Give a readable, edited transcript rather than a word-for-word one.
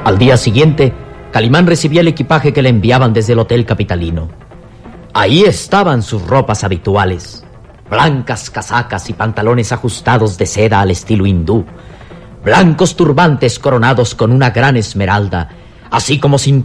Al día siguiente, Calimán recibía el equipaje que le enviaban desde el hotel capitalino. Ahí estaban sus ropas habituales: blancas casacas y pantalones ajustados de seda al estilo hindú, blancos turbantes coronados con una gran esmeralda, así como